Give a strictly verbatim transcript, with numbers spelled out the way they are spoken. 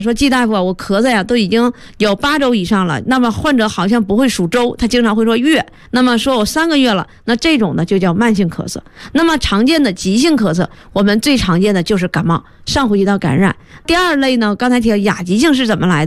说季大夫啊，我咳嗽呀都已经有八周以上了，那么患者好像不会数周，他经常会说月，那么说我三个月了，那这种呢就叫慢性咳嗽。那么常见的急性咳嗽，我们最常见的就是感冒、上呼吸道感染。第二类呢，刚才提到亚急性是怎么来的？